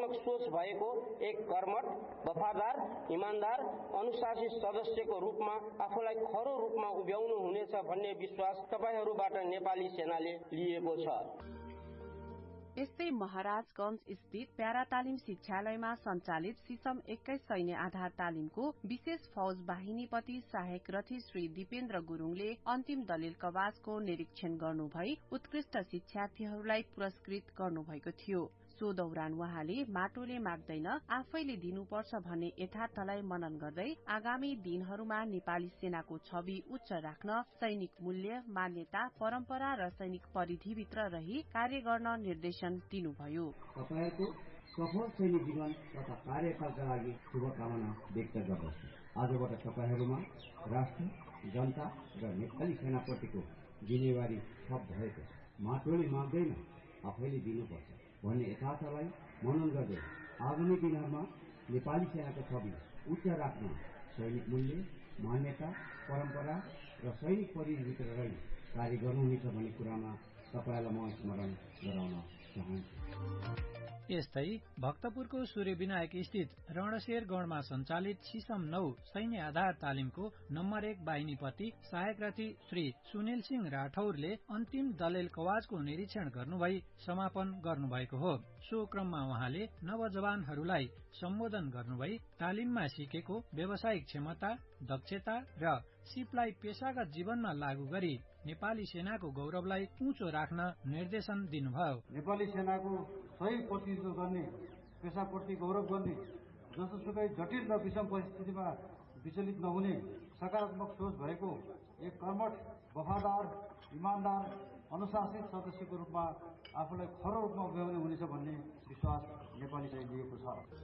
सकारात्मक सोच भएको एक कर्मठ, वफादार, इमानदार, अनुशासित सदस्यको रूपमा आफूलाई खरो रूपमा उभ्याउनु हुनेछ भन्ने विश्वास तपाईहरूबाट नेपाली सेनाले लिएको छ। यस्तै महाराजगंज स्थित प्यारा तालिम शिक्षालयमा सञ्चालित सिसम 21 सैन्य आधार तालिमको विशेष फौज वाहिनीपति सहायक रथी श्री दिपेन्द्र गुरुङले अन्तिम दलिल कवाजको निरीक्षण गर्नुभई उत्कृष्ट शिक्षार्थीहरूलाई पुरस्कृत गर्नुभएको थियो। सो दौरान वहाँले माटोले माग्दैन आफैले दिनुपर्छ भन्ने यथार्थलाई मनन गर्दै आगामी दिनहरूमा नेपाली सेनाको छवि उच्च राख्न सैनिक मूल्य, मान्यता, परम्परा र सैनिक परिधिभित्र रही कार्य गर्न निर्देशन दिनुभयो। तपाईहरुको सफल सैनिक जीवन तथा कार्यकालका लागि शुभकामना व्यक्त गर्दछु। आजबाट तपाईहरुमा राष्ट्र, जनता र नेपाली सेनाप्रतिको जिम्मेवारी थप भएको छ। माटोले माग्दैन आफैले दिनुपर्छ भन्ने यथार्थलाई मनन गर्दै आगामी दिनहरूमा नेपाली सेनाको छवि उच्च राख्न सैनिक मूल्य, मान्यता, परम्परा र सैनिक परिधिभित्र रही कार्य गर्नुहुनेछ भन्ने कुरामा तपाईलाई म स्मरण गराउन चाहन्छु। यस्तै भक्तपुरको सूर्यविनायक स्थित रणशेर गढमा सञ्चालित सिसम 9 सैन्य आधार तालिमको नम्बर 1 वाहिनीपति सहायक रथी श्री सुनिल सिंह राठौरले अन्तिम दलेल कवाजको निरीक्षण गर्नुभई समापन गर्नुभएको हो। सो क्रममा उहाँले नवजवानहरूलाई सम्बोधन गर्नुभई तालिममा सिकेको व्यावसायिक क्षमता, दक्षता र सिपलाई पेशागत जीवनमा लागू गरी नेपाली सेनाको गौरवलाई उँचो राख्न निर्देशन दिनुभयो। नेपाली सेनाको सही प्रतिनिधित्व गर्ने, पेशाप्रति गौरव गर्ने, जसोसुकै जटिल र विषम परिस्थितिमा विचलित नहुने सकारात्मक सोच भएको एक कर्मठ, वफादार, इमानदार, अनुशासित सदस्यको रूपमा आफूलाई खरो रूपमा उभ्याउने हुनेछ भन्ने विश्वास नेपाली सेनाले लिएको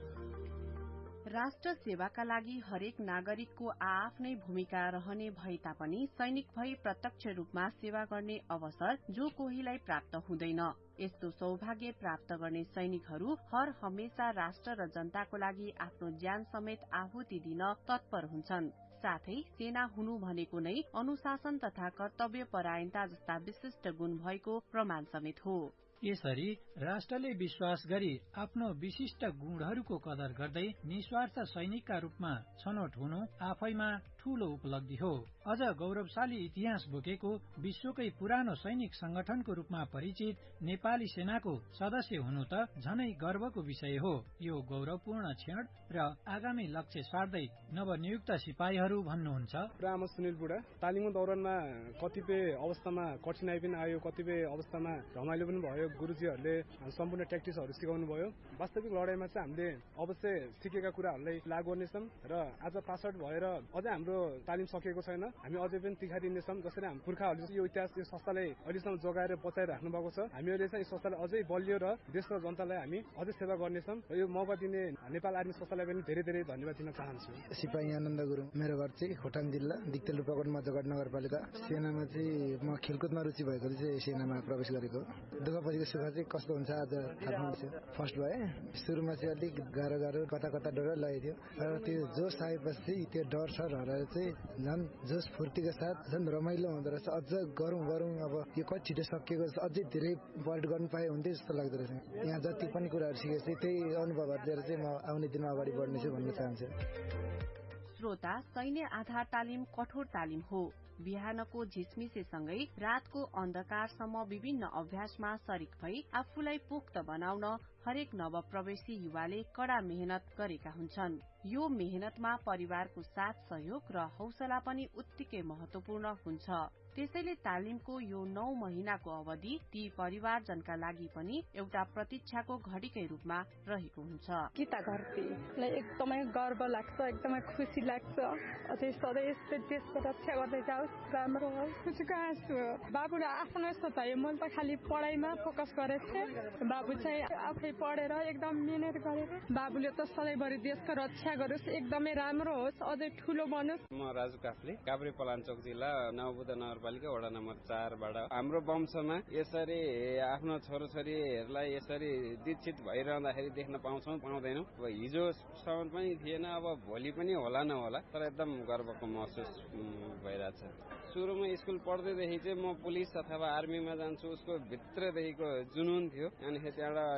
छ। राष्ट्र सेवाका लागि हरेक नागरिकको आफ्नै भूमिका रहने भए तापनि सैनिक भई प्रत्यक्ष रूपमा सेवा गर्ने अवसर जो कोहीलाई प्राप्त हुँदैन। यस्तो सौभाग्य प्राप्त गर्ने सैनिकहरू हर हमेशा राष्ट्र र जनताको लागि आफ्नो ज्यान समेत आहुति दिन तत्पर हुन्छन्। साथै सेना हुनु भनेको नै अनुशासन तथा कर्तव्य परायणता जस्ता विशिष्ट गुण भएको प्रमाण समेत हो। यसरी राष्ट्रले विश्वास गरी आफ्नो विशिष्ट गुणहरूको कदर गर्दै निस्वार्थ सैनिकका रूपमा छनौट हुनु आफैमा ठूलो उपलब्धि हो। अझ गौरवशाली इतिहास बोकेको विश्वकै पुरानो सैनिक संगठनको रूपमा परिचित नेपाली सेनाको सदस्य हुनु त झनै गर्वको विषय हो। यो गौरवपूर्ण क्षण र आगामी लक्ष्य सार्दै नवनियुक्त सिपाहीहरू भन्नुहुन्छ। राम सुनिल बुढा तालिमको दौरानमा कतिपय अवस्थामा कठिनाई पनि आयो, कतिपय अवस्थामा रमाइलो पनि भयो। गुरुजीहरूले सम्पूर्ण ट्याक्टिक्सहरू सिकाउनु भयो। वास्तविक लडाईँमा चाहिँ हामीले अवश्य सिकेका कुराहरूलाई लागू गर्नेछौँ र आज पास आउट भएर अझै हाम्रो तालिम सकिएको छैन। हामी अझै पनि तिखारिनेछौँ। जसरी हाम्रो पुर्खाहरूले यो इतिहास, यो संस्थालाई अहिलेसम्म जोगाएर बचाइराख्नु भएको छ। हामीहरूले चाहिँ यो संस्थालाई अझै बलियो र देश र जनतालाई हामी अझै सेवा गर्नेछौँ र यो मौका दिने नेपाल आर्मी संस्थालाई पनि धेरै धेरै धन्यवाद दिन चाहन्छु। सिपाही आनन्द गुरुङ, मेरो घर चाहिँ खोटाङ जिल्ला दिक्तेल रूपाकोट मजगढ नगरपालिका। सेनामा चाहिँ म खेलकुदमा रुचि भएकोले चाहिँ सेनामा प्रवेश गरेको। दुःख सुख चाहिँ कस्तो हुन्छ आज थाहा पाउँछ। फर्स्ट भए सुरुमा चाहिँ अलिक गाह्रो कता डर लागेको थियो र त्यो जोस आएपछि त्यो डर सर हराएर चाहिँ झन् जोस फुर्तीको साथ झन् रमाइलो हुँदो रहेछ। अझ गरौँ अब यो कति छिटो सकिएको अझै धेरै परेड गर्नु पाए हुन्थ्यो जस्तो लाग्दो रहेछ। यहाँ जति पनि कुराहरू सिकेको चाहिँ त्यही अनुभवहरू लिएर चाहिँ म आउने दिनमा अगाडि बढ्नेछु भन्न चाहन्छु। श्रोता, सैन्य आधार तालिम कठोर तालिम हो। बिहानको झिसमिसेसँगै रातको अन्धकारसम्म विभिन्न अभ्यासमा सरिक भई आफूलाई पोख्त बनाउन हरेक नवप्रवेशी युवाले कड़ा मेहनत गरेका हुन्छन्। यो मेहनतमा परिवारको साथ सहयोग र हौसला पनि उत्तिकै महत्वपूर्ण हुन्छ। त्यसैले तालिमको यो 9 महिनाको अवधि ती परिवारजनका लागि पनि एउटा प्रतीक्षाको घडीकै रूपमा रहेको हुन्छ। गीता घरतीलाई एकदमै गर्व लाग्छ, एकदमै खुसी लाग्छ। अझै सधैँ यस्तै देशको रक्षा गर्दै जाओस्, राम्रो होस्। खुसीको आँसु हो। बाबुले आफ्नो यस्तो भयो, मैले त खालि पढाइमा फोकस गरेको थिएँ। बाबु चाहिँ आफै पढेर एकदम मिहिनेत गरेर बाबुले त सधैँभरि देशको रक्षा गरोस्, एकदमै राम्रो होस्, अझै ठुलो बनोस्। म राजु काफ्ले, काभ्रे पलाञ्चोक जिल्ला नवबुद्ध नगरपालिका वडा नम्बर 4 बाट। हाम्रो वंशमा यसरी आफ्नो छोराछोरीहरूलाई यसरी दीक्षित भइरहँदाखेरि देख्न पाउँदैनौँ। हिजोसम्म पनि थिएन, अब भोलि पनि होला नहोला, तर एकदम गर्वको महसुस भइरहेछ। सुरुमा स्कुल पढ्दैदेखि चाहिँ म पुलिस अथवा आर्मीमा जान्छु, उसको भित्रदेखिको जुनुन थियो। अनि त्यहाँबाट स्कुलमा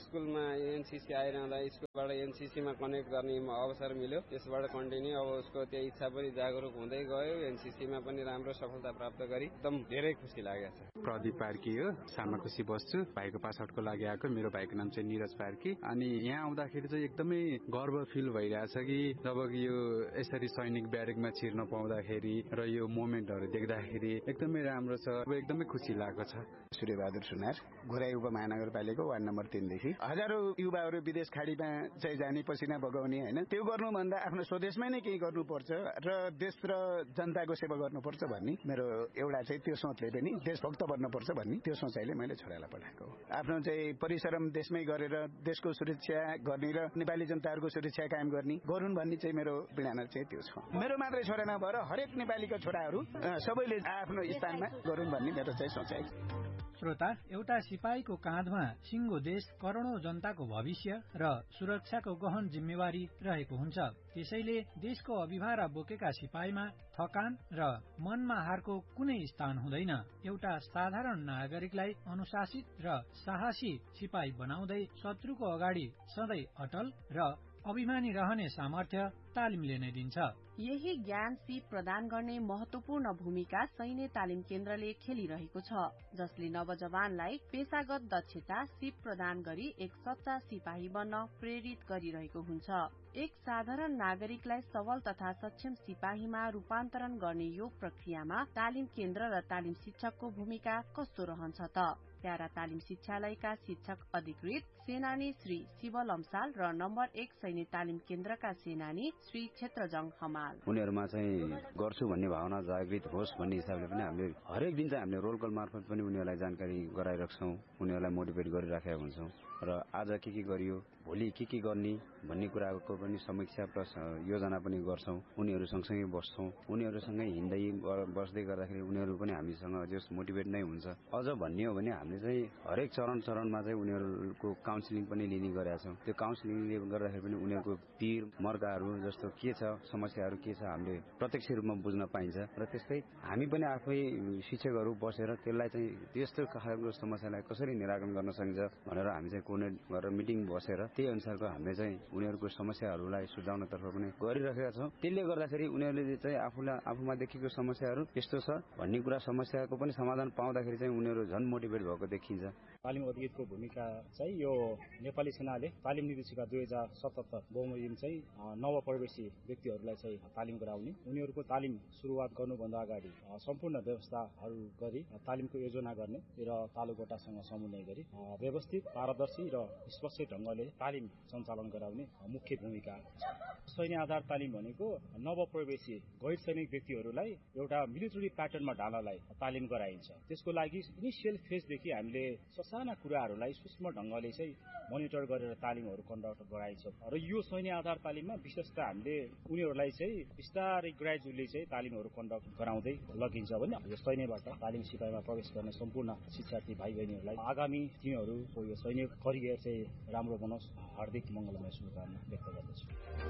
एनसीसी आइरहँदा स्कुलबाट एनसीसीमा कनेक्ट गर्ने अवसर मिल्यो। त्यसबाट कन्टिन्यू अब उसको त्यो इच्छा पनि जागरुक हुँदै गयो। एनसीसीमा पनि राम्रो सफलता प्राप्त गरी एकदम धेरै खुसी लागेको छ। प्रदीप पार्की हो, सामाकोशी बस्छु। भाइको पासआउटको लागि आएको। मेरो भाइको नाम चाहिँ निरज पार्की। अनि यहाँ आउँदाखेरि चाहिँ एकदमै गर्व फिल भइरहेछ कि जब यो यसरी सैनिक ब्यारेकमा छिर्न पाउँदाखेरि र यो मोमेन्टहरू देख्दाखेरि एकदमै राम्रो छ। अब एकदमै खुसी लागेको छ। सूर्यबहादुर सुनार, घोराई उपमहानगरपालिका वार्ड नम्बर 3 देखि हजारौं युवाहरू विदेश खाडीमा चाहिँ जाने, पसिना बगाउने हैन, त्यो गर्नुभन्दा आफ्नो स्वदेशमै नै केही गर्नुपर्छ र देश र जनताको सेवा गर्नुपर्छ भन्ने मेरो एउटा चाहिँ त्यो सोचले पनि देशभक्त बन्नुपर्छ भन्ने त्यो सोचाइले मैले छोरालाई पठाएको। आफ्नो चाहिँ परिश्रम देशमै गरेर देशको सुरक्षा गर्ने र नेपाली जनताहरूको सुरक्षा कायम गर्ने गरून् भन्ने चाहिँ मेरो विधान चाहिँ त्यो छ। मेरो मात्रै छोरा नभएर हरेक नेपालीका छोराहरू सबैले आफ्नो स्थानमा गरून् भन्ने मेरो चाहिँ सोचाइ। श्रोता, एउटा सिपाहीको काँधमा सिङ्गो देश, करोडौं जनताको भविष्य र सुरक्षाको गहन जिम्मेवारी रहेको हुन्छ। त्यसैले देशको अभिभार बोकेका सिपाहीमा थकान र मनमा हारको कुनै स्थान हुँदैन। एउटा साधारण नागरिकलाई अनुशासित र साहसी सिपाही बनाउँदै शत्रुको अगाडि सधैँ अटल र अभिमानी रहने सामर्थ्य तालिमले नै दिन्छ। यही ज्ञान सिप प्रदान गर्ने महत्वपूर्ण भूमिका सैन्य तालिम केन्द्रले खेलिरहेको छ, जसले नवजवानलाई पेशागत दक्षता सिप प्रदान गरी एक सच्चा सिपाही बन्न प्रेरित गरिरहेको हुन्छ। एक साधारण नागरिकलाई सबल तथा सक्षम सिपाहीमा रूपान्तरण गर्ने यो प्रक्रियामा तालिम केन्द्र र तालिम शिक्षकको भूमिका कस्तो रहन्छ त? प्यारा तालिम शिक्षालयका शिक्षक अधिकृत सेनानी श्री शिव लम्साल र नम्बर 1 सैन्य तालिम केन्द्रका सेनानी श्री क्षेत्रजङ हमाल। उनीहरूमा चाहिँ गर्छु भन्ने भावना जागृत होस् भन्ने हिसाबले पनि हामीले हरेक दिन चाहिँ हामीले रोल कल मार्फत पनि उनीहरूलाई जानकारी गराइराख्छौं, उनीहरूलाई मोटिभेट गरिराखेका हुन्छौं र आज के गरियो, भोलि के गर्ने भन्ने कुराको पनि समीक्षा प्लस योजना पनि गर्छौं। उनीहरू सँगसँगै बस्छौं, उनीहरूसँगै हिँड्दै बस्दै गर्दाखेरि उनीहरू पनि हामीसँग जस मोटिभेट नै हुन्छ। अझ भन्ने हो भने हामीले चाहिँ हरेक चरणमा चाहिँ उनीहरूको काउन्सिलिङ पनि लिने गरेका छौं। त्यो काउन्सिलिङले गर्दाखेरि पनि उनीहरूको पीर मर्काहरू जस्तो के छ, समस्याहरू के छ हामीले प्रत्यक्ष रूपमा बुझ्न पाइन्छ र त्यस्तै हामी पनि आफै शिक्षकहरू बसेर त्यसलाई चाहिँ त्यस्तो खालको समस्यालाई कसरी निराकरण गर्न सकिन्छ भनेर हामी चाहिँ कोर्डिनेट गरेर मिटिङ बसेर त्यही अनुसारको हामीले चाहिँ उनीहरूको समस्याहरूलाई सुझाउनतर्फ पनि गरिरहेका छौं। त्यसले गर्दाखेरि उनीहरूले चाहिँ आफूमा देखेको समस्याहरू यस्तो छ भन्ने कुरा समस्याको पनि समाधान पाउँदाखेरि चाहिँ उनीहरू झन् मोटिभेट भएको देखिन्छ। तालिम अधिकृतको भूमिका चाहिँ यो नेपाली सेनाले तालिम निर्देशिका 2077 बमोजिम चाहिँ नवप्रवेशी व्यक्तिहरूलाई चाहिँ तालिम गराउने, उनीहरूको तालिम सुरुवात गर्नुभन्दा अगाडि सम्पूर्ण व्यवस्थाहरू गरी तालिमको योजना गर्ने र तालुकोटासँग समन्वय गरी व्यवस्थित, पारदर्शी र स्पष्ट ढंगले तालिम सञ्चालन गराउने मुख्य भूमिका छ। सैन्य आधार तालिम भनेको नवप्रवेशी गैर सैनिक व्यक्तिहरूलाई एउटा मिलिटरी प्याटर्नमा ढाल्नलाई तालिम गराइन्छ। त्यसको लागि इनिसियल फेजदेखि हामीले ससाना कुराहरूलाई सूक्ष्म ढंगले चाहिँ मोनिटर गरेर तालिमहरू कन्डक्ट गराइन्छ र यो सैन्य आधार तालिममा विशेषतः हामीले उनीहरूलाई चाहिँ बिस्तारै ग्रेजुअली चाहिँ तालिमहरू कन्डक्ट गराउँदै लगिन्छ भने यो सैन्यबाट तालिम सिपाहीमा प्रवेश गर्ने सम्पूर्ण शिक्षार्थी भाइ बहिनीहरूलाई आगामी तिनीहरूको यो सैन्य करियर चाहिँ राम्रो बनोस्, हार्दिक मंगलमय शुभकामना व्यक्त गर्दछु।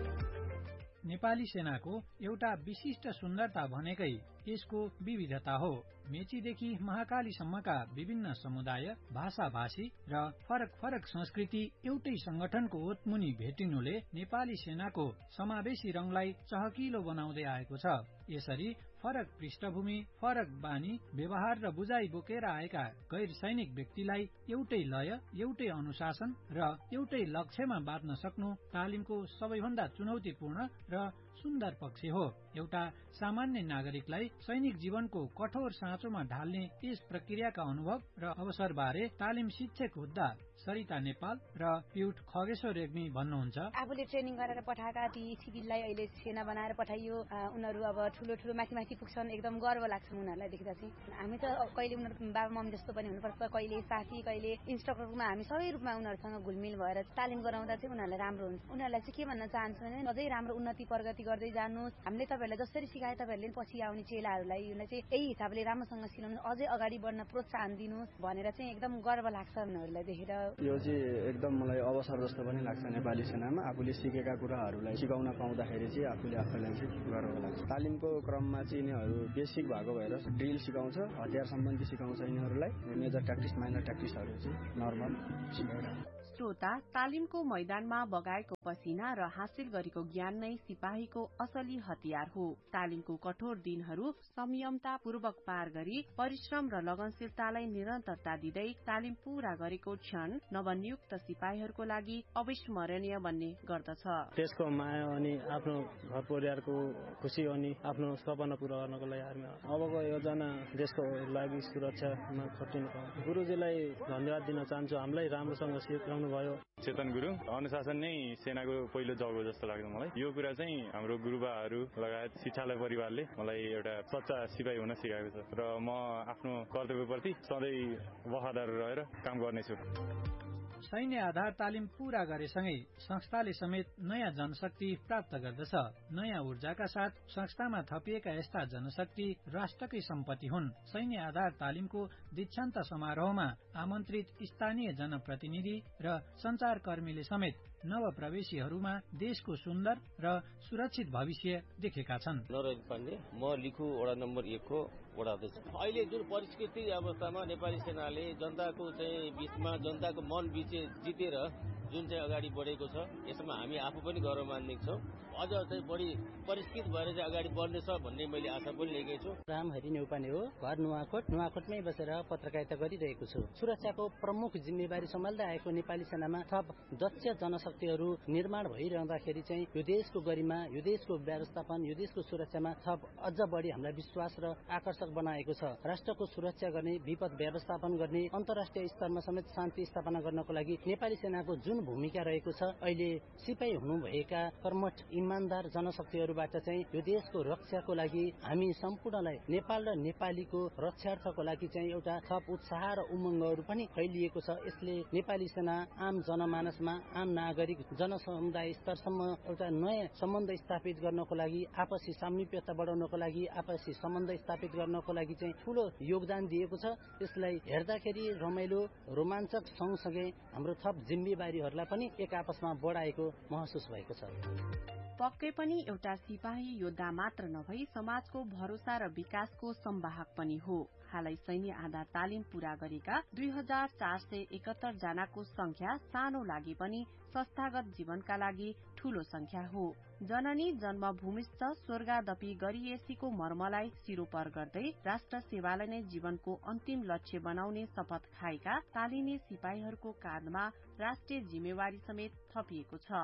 नेपाली सेनाको एउटा विशिष्ट सुन्दरता भनेकै यसको विविधता हो। मेचीदेखि महाकालीसम्मका विभिन्न समुदाय, भाषा भाषी र फरक फरक संस्कृति एउटै संगठनको ओतमुनि भेटिनुले नेपाली सेनाको समावेशी रंगलाई चहकिलो बनाउँदै आएको छ। यसरी फरक पृष्ठभूमि, फरक बानी, व्यवहार र बुझाइ बोकेर आएका गैर सैनिक व्यक्तिलाई एउटै लय, एउटै अनुशासन र एउटै लक्ष्यमा बाँध्न सक्नु तालिमको सबैभन्दा चुनौतीपूर्ण र सुन्दर पक्ष हो। एउटा सामान्य नागरिकलाई सैनिक जीवनको कठोर साँचोमा ढाल्ने यस प्रक्रियाका अनुभव र अवसरबारे तालिम शिक्षक हुँदा सरिता नेपाल र प्युट खगेश्वर रेग्मी भन्नुहुन्छ। आफूले ट्रेनिङ गरेर पठाएका ती सिभिललाई अहिले सेना बनाएर पठाइयो, उनीहरू अब ठुलो माथि पुग्छन्, एकदम गर्व लाग्छ उनीहरूलाई देख्दा चाहिँ। हामी त कहिले उनीहरूको बाबा मम्मी जस्तो पनि हुनुपर्छ, कहिले साथी, कहिले इन्स्ट्रक्टरमा हामी सबै रूपमा उनीहरूसँग घुलमिल भएर तालिम गराउँदा चाहिँ उनीहरूलाई राम्रो हुन्छ। उनीहरूलाई चाहिँ के भन्न चाहन्छु भने अझै राम्रो उन्नति प्रगति गर्दै जानुहोस्। हामीले तपाईँहरूलाई जसरी सिकाए तपाईँहरूले पछि आउने चेलाहरूलाई चाहिँ यही हिसाबले राम्रोसँग सिकाउनु, अझै अगाडि बढ्न प्रोत्साहन दिनुहोस् भनेर चाहिँ एकदम गर्व लाग्छ उनीहरूलाई देखेर। यो चाहिँ एकदम मलाई अवसर जस्तो पनि लाग्छ। नेपाली सेनामा आफूले सिकेका कुराहरूलाई सिकाउन पाउँदाखेरि चाहिँ आफूलाई चाहिँ गर्व लाग्छ। तालिमको क्रममा चाहिँ यिनीहरू बेसिक भएको भएर ड्रिल सिकाउँछ, हतियार सम्बन्धी सिकाउँछ यिनीहरूलाई। मेजर ट्याक्टिस, माइनर ट्याक्टिसहरू चाहिँ नर्मल सिकाइरहेको। श्रोता, तालिमको मैदानमा बगाएको पसिना र हासिल गरेको ज्ञान नै सिपाहीको असली हतियार हो। तालिमको कठोर दिनहरू संयमतापूर्वक पार गरी परिश्रम र लगनशीलतालाई निरन्तरता दिँदै तालिम पूरा गरेको क्षण नवनियुक्त सिपाहीहरूको लागि अविस्मरणीय बन्ने गर्दछ। देशको माया अनि आफ्नो घर परिवारको खुशी अनि आफ्नो सपना पूरा गर्नको लागि हामी अबको योजना देशको लागि सुरक्षामा खटिनु पर्छ। गुरुजीलाई धन्यवाद दिन चाहन्छु, हामीलाई राम्रोसँग सिकाउनु भयो। चेतन गुरुङ, अनुशासन नै सेनाको पहिलो जग हो जस्तो लाग्छ मलाई। यो कुरा चाहिँ हाम्रो गुरुबाहरू लगायत शिक्षालय परिवारले मलाई एउटा सच्चा सिपाही हुन सिकाएको छ र म आफ्नो कर्तव्यप्रति सधैँ वफादार रहेर काम गर्नेछु। सैन्य आधार तालिम पूरा गरेसँगै संस्थाले समेत नयाँ जनशक्ति प्राप्त गर्दछ। नयाँ ऊर्जाका साथ संस्थामा थपिएका यस्ता जनशक्ति राष्ट्रकै सम्पत्ति हुन्। सैन्य आधार तालिमको दीक्षान्त समारोहमा आमन्त्रित स्थानीय जनप्रतिनिधि र संचारकर्मीले समेत नवप्रवेशीहरूमा देशको सुन्दर र सुरक्षित भविष्य देखेका छन्। नरेन्द्र पाण्डे, म लिखु वडा नम्बर 1 को वडा अध्यक्ष। अहिले जुन परिस्थिति अवस्थामा नेपाली सेनाले जनताको चाहिँ बीचमा जनताको मन बीच जितेर जुन चाहिँ अगाडि बढेको छ, यसमा हामी आफू पनि गर्व मान्ने छौँ। अझ चाहिँ बढी परिष्कृत भएर चाहिँ अगाडि बढ्नेछ भन्ने मैले आशा पनि लिएकै छु। रामहरि नेउपाने हो, घर नुवाकोटमै बसेर पत्रकारिता गरिरहेको छु। सुरक्षाको प्रमुख जिम्मेवारी सम्हाल्दै आएको नेपाली सेनामा थप दक्ष जनशक्तिहरू निर्माण भइरहँदाखेरि चाहिँ यो देशको गरिमा, यो देशको व्यवस्थापन, यो देशको सुरक्षामा थप अझ बढी हामीलाई विश्वास र आकर्षक बनाएको छ। राष्ट्रको सुरक्षा गर्ने, विपद व्यवस्थापन गर्ने, अन्तर्राष्ट्रिय स्तरमा समेत शान्ति स्थापना गर्नको लागि नेपाली सेनाको जुन भूमिका रहेको छ, अहिले सिपाही हुनुभएका कर्मठ इमानदार जनशक्तिहरूबाट चाहिँ यो देशको रक्षाको लागि हामी सम्पूर्णलाई नेपाल र नेपालीको रक्षार्थको लागि चाहिँ एउटा थप उत्साह र उमङ्गहरू पनि फैलिएको छ। यसले नेपाली सेना आम जनमानसमा, आम नागरिक जनसमुदाय स्तरसम्म एउटा नयाँ सम्बन्ध स्थापित गर्नको लागि, आपसी सामिप्यता बढाउनको लागि, आपसी सम्बन्ध स्थापित गर्नको लागि चाहिँ ठूलो योगदान दिएको छ। यसलाई हेर्दाखेरि रमाइलो, रोमाञ्चक सँगसँगै हाम्रो थप जिम्मेवारीहरूलाई पनि एक आपसमा बढाएको महसुस भएको छ। पक्कै पनि एउटा सिपाही योद्धा मात्र नभई समाजको भरोसा र विकासको संवाहक पनि हो। हालै सैन्य आधार तालिम पूरा गरेका 2471 जनाको संख्या सानो लागे पनि संस्थागत जीवनका लागि ठूलो संख्या हो। जननी जन्मभूमिस्थ स्वर्गादपि गरिएसीको मर्मलाई सिरोपर गर्दै राष्ट्र सेवालाई नै जीवनको अन्तिम लक्ष्य बनाउने शपथ खाएका तालिने सिपाहीहरूको काँधमा राष्ट्रिय जिम्मेवारी समेत थपिएको छ।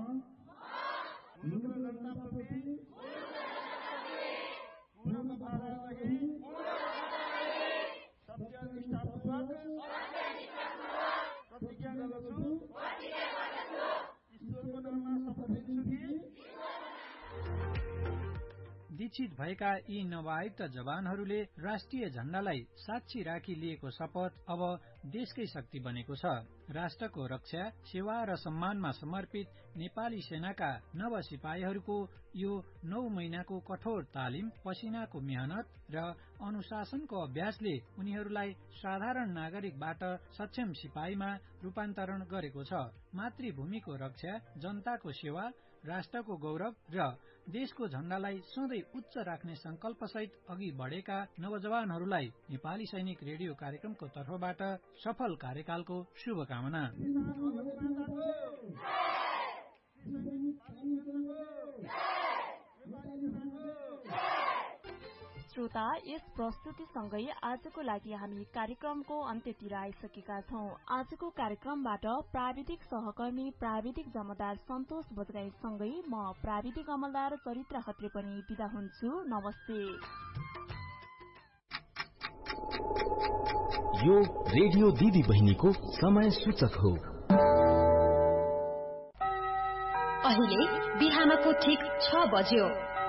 दीक्षित भएका यी नवायुक्त जवानहरूले राष्ट्रिय झण्डालाई साक्षी राखी लिएको शपथ अब देशकै शक्ति बनेको छ। राष्ट्रको रक्षा, सेवा र सम्मानमा समर्पित नेपाली सेनाका नव सिपाहीहरूको यो 9 महिनाको कठोर तालिम, पसिनाको मेहनत र अनुशासनको अभ्यासले उनीहरूलाई साधारण नागरिकबाट सक्षम सिपाहीमा रूपान्तरण गरेको छ। मातृभूमिको रक्षा, जनताको सेवा, राष्ट्रको गौरव र देशको झण्डालाई सधैँ उच्च राख्ने संकल्पसहित अघि बढेका नवजवानहरूलाई नेपाली सैनिक रेडियो कार्यक्रमको तर्फबाट सफल कार्यकालको शुभकामना। श्रोता, यस प्रस्तुतिसँगै आजको लागि हामी कार्यक्रमको अन्त्यतिर आइसकेका छौं। आजको कार्यक्रमबाट प्राविधिक सहकर्मी प्राविधिक जमदार सन्तोष बजगाईसँगै म प्राविधिक अमलदार चरित्र खत्री पनि बिदा हुन्छु। नमस्ते। यो रेडियो दिदी बहिनीको समय सूचक हो। अहिले बिहानको ठीक 6 बज्यो।